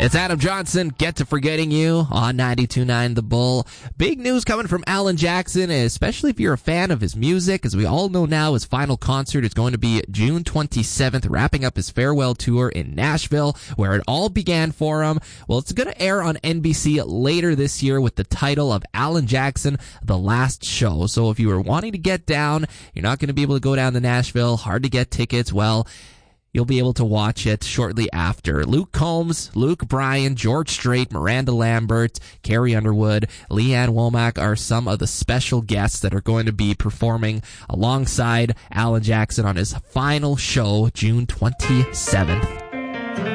It's Adam Johnson, Get to Forgetting You on 92.9 The Bull. Big news coming from Alan Jackson, especially if you're a fan of his music. As we all know now, his final concert is going to be June 27th, wrapping up his farewell tour in Nashville, where it all began for him. Well, it's going to air on NBC later this year with the title of Alan Jackson, The Last Show. So if you were wanting to get down, you're not going to be able to go down to Nashville, hard to get tickets, well, you'll be able to watch it shortly after. Luke Combs, Luke Bryan, George Strait, Miranda Lambert, Carrie Underwood, Leanne Womack are some of the special guests that are going to be performing alongside Alan Jackson on his final show, June 27th.